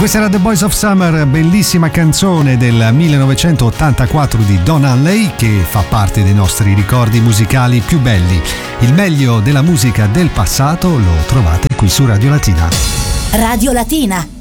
Questa era The Boys of Summer, bellissima canzone del 1984 di Don Henley che fa parte dei nostri ricordi musicali più belli. Il meglio della musica del passato lo trovate qui su Radio Latina. Radio Latina,